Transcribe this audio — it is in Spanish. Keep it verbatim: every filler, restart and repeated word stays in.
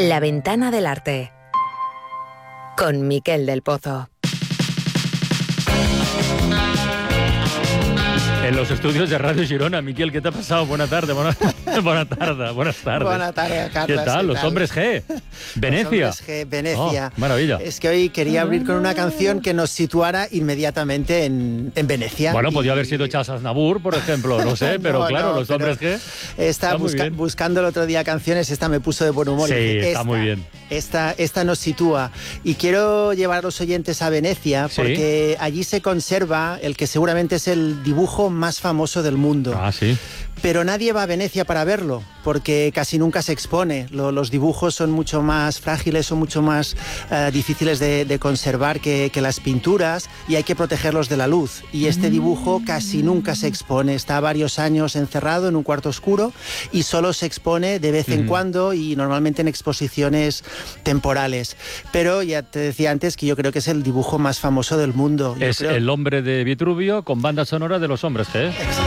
La ventana del arte. Con Miquel del Pozo. En los estudios de Radio Girona. Miquel, ¿qué te ha pasado? Buena tarde, buena, buena tarde, buenas tardes. Buena tarde, Carlos. ¿Qué tal? Los hombres G. Venecia. Los hombres G, Venecia. Oh, maravilla. Es que hoy quería abrir con una canción que nos situara inmediatamente en, en Venecia. Bueno, y, podía haber sido Charles Aznavour, por ejemplo, no sé, pero no, claro, no, los hombres G. Está busca, buscando el otro día canciones, esta me puso de buen humor. Sí, esta, está muy bien. Esta, esta nos sitúa. Y quiero llevar a los oyentes a Venecia, porque ¿sí? Allí se conserva el que seguramente es el dibujo más famoso del mundo. Ah, sí. Pero nadie va a Venecia para verlo, porque casi nunca se expone. Lo, los dibujos son mucho más frágiles, son mucho más uh, difíciles de, de conservar que, que las pinturas, y hay que protegerlos de la luz. Y este dibujo casi nunca se expone. Está varios años encerrado en un cuarto oscuro y solo se expone de vez en uh-huh. cuando, y normalmente en exposiciones temporales. Pero ya te decía antes que yo creo que es el dibujo más famoso del mundo. Yo es creo... El hombre de Vitruvio con banda sonora de los hombres G.